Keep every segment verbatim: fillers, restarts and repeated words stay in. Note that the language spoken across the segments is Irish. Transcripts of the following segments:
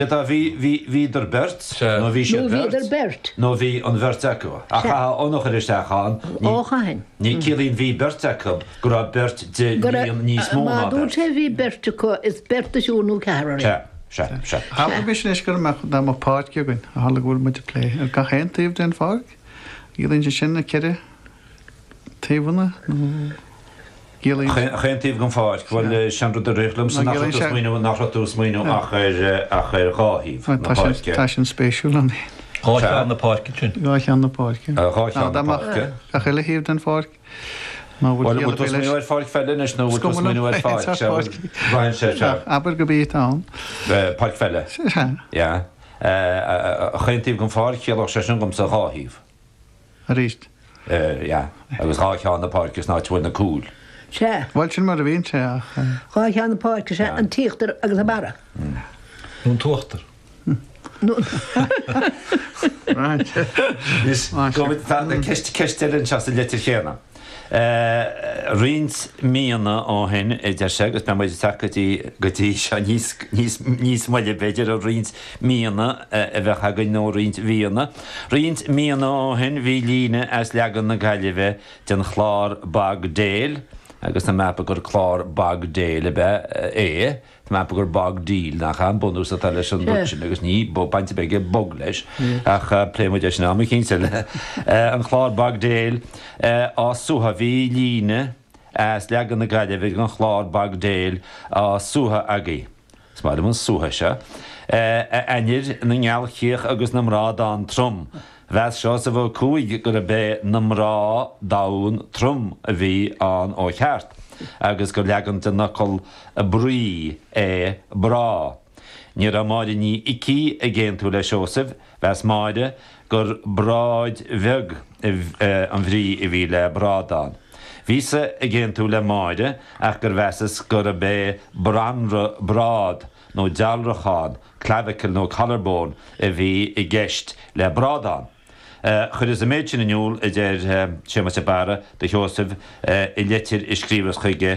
Ydw fi dyr bert, no fi No vider bert. no fi ond bert echo. A cha onnoch yr eistedd chan. O chain. Ni cilin fi bert echo, gwra bert dy ni smó Ma dún sé vi bert ko is bert sjónu karar. Se, se, se. Habla mis nes gur me da má páirt gon, a hala gúil mu play. Er ga hen tíb den fag. Gilin je sinna kere. Tíbuna. Chaintíh gan fáid, bhfuil seanrú a rélumm san nachú nachratú smaoinú a chuir a chuir gáhíh. Tá sin spéisiúil an. Háith an na páirce sin. Gáith an na páirce. Háith an na páirce. A chuile híomh den fáirc. Bhfuil bhfuil smaoinúir fáirc fellin is nó bhfuil smaoinúir fáirc. Bhain sé se. Aber go bíit an. Páirc felle. Ja. Chaintíh gan fáirc chéalach sé sin gom sa gáhíh. A ríist. Ja, agus háith an na páirc is ná tuain na cúl. Se. Bhil sin mar a bhíon sé. Ga an páirce se an tíochttar agus a bara. Nún tuachtar. Ceistir an seasta letir chéna. Rins míana ó hen é de se, gus be muid take gotí se níos muile beidir a rins míana a bheith hagan nó rins víana. Rins míana ó hen bhí líne as legan na gaiileh den chlár bag déal, agus na mapa gur chlár bag déal be é, mapa gur bag díl nach an bonús a tal leis an rutsin, agus ní bo bainte beige bog leis ach pléimid eis ná chin selle. An chlár bag déal á suha bhí líne as legan na gaiileh an chlár bag déal á suha agaí. Smaidem an suha se. Einir na ngealchíoch agus na mrád an trom. Bheith seo sa bh cúig gur a bé na mrá dán trom a bhí an ó cheart. Agus gur legan de nacol a brí é brá. Ní a máide ní icí a géantú le seosah, bheits máide gur bráid bheg an bhrí i bhí le brádán. Bhísa a géantú le máide ach gur bheisas gur a bé branra brád nó dealracháin, clavicle nó collarbone a bhí i gceist le brádán. Chud is a méid sin aniuúl i dtéir sémas a bara de Joseph i letir i scríbas chuige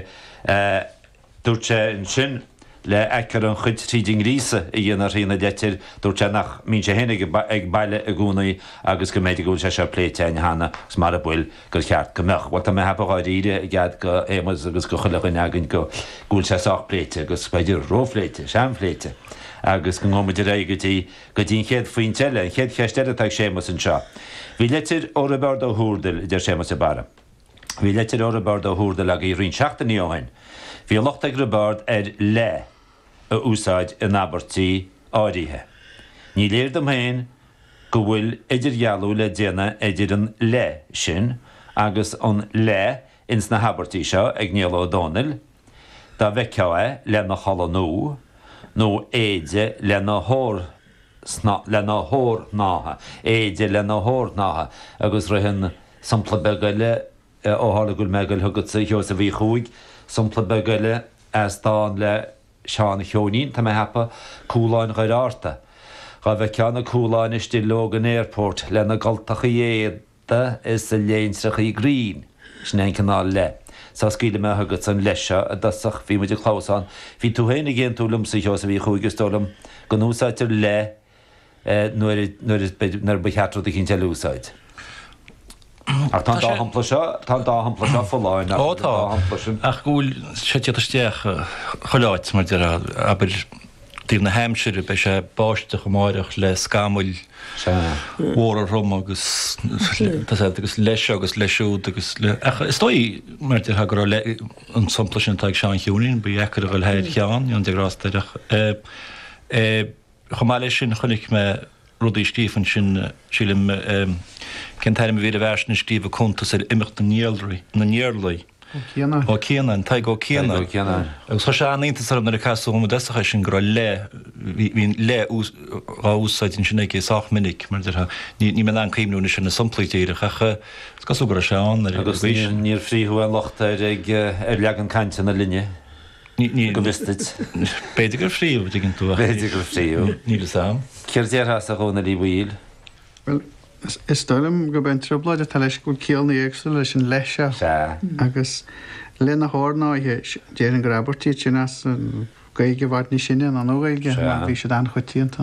dúirt sé an sin le eicear an chud tríding rísa i dhéanaar hína letir dúirt sé nach mín sé hénig ag baile a gúnaí agus go méidir gúil sé se pléite an hána s mar a bhfuil gur cheart gomach. Wat me hepaáid ide i gcead go émas agus go chuile agin go gúil sé sách pléite agus beidir rófléite, seanfléite. Agus go ngóidir réigetí go dtín chéad faoin teile, chéad cheisteidir ag sémas an seo. Bhí letir ó a bard ó húrdal idir sémas a bara. Bhí letir ó a bard ó húrdal ag i rin seachtaí óhain. Bhí locht ag bard ar le a úsáid in abertí áirithe. Ní léir am héin go bhfuil idir gealú le déana idir an le sin agus an le ins na habertí seo ag níl ó Donal, Tá bheicea le na chalanú, nó éide le na hór le na hór nátha, éide le na hór nátha, agus rahin sampla begaile ó hála gúil megail thugad sa heos a bhí chúig, sampla begaile as dán le seán cheonín, tá me hepa cúláin gairáta. Ga bheith ceanna cúláin is tí Logan Airport le na galtacha éada is a léinsacha í Green, sin ein canál le. Sa scíle me thugad san leise a dasach bhí muidir chlásán. Bhí tú héna géan túlam sa heos a bhí chúigus tólam go núsáidir le nuair becheatrú a cinn te lúsáid. Ach tá dá hampla seo, tá dá hampla seo fóláin. Ó tá, ach gúil sé tíochtasteach choláit mar dear aber tír na Hampshire be sé báiste go máireach le scamúil óra rom agus agus leis agus leisú agus stoi mar dear ha gur an sampla sin ag seán hiúnin, bu echar a bhfuil héir cheán an derásteach. Chomáile sin chunig me rudí Stephen sin sílim cén taim bhí a bhersna scríomh contas ar imimecht na níalraí na níorlaí. Ó céanan, tá go céanan. Agus se aníntas ar na casú mu deacha sin gur le hín le á úsáidin sin ige sách minic mar ní me an cíimnúna sin na samplaítéire chacha gasú gur seán agus níor fríú an lochta ag ar legan caiinte na linne. Ní go bistid. Beidir gur fríú gin tú. Beidir gur fríú. Ní sam. Céir déarthas a gúna í bhíl? Well, is stoilm go ben trúblaid a tal leis go céal na éagsú leis an leise agus le na hórnáithe déan grabartí sin as gaige bhhaid ní sinne an óige bhí sé an chutííanta.